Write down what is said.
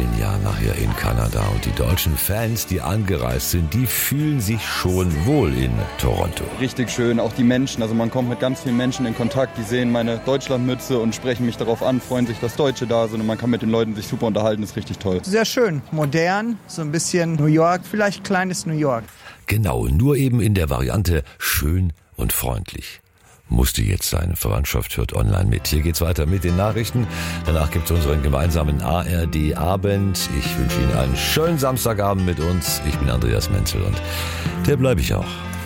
10 Jahren nachher in Kanada. Und die deutschen Fans, die angereist sind, die fühlen sich schon wohl in Toronto. Richtig schön, auch die Menschen. Also man kommt mit ganz vielen Menschen in Kontakt, die sehen meine Deutschlandmütze und sprechen mich darauf an, freuen sich, dass Deutsche da sind und man kann mit den Leuten sich super unterhalten, ist richtig toll. Sehr schön, modern, so ein bisschen New York, vielleicht kleines New York. Genau, nur eben in der Variante schön und freundlich. Musste jetzt sein. Verwandtschaft hört online mit. Hier geht's weiter mit den Nachrichten. Danach gibt's unseren gemeinsamen ARD-Abend. Ich wünsche Ihnen einen schönen Samstagabend mit uns. Ich bin Andreas Menzel und der bleibe ich auch.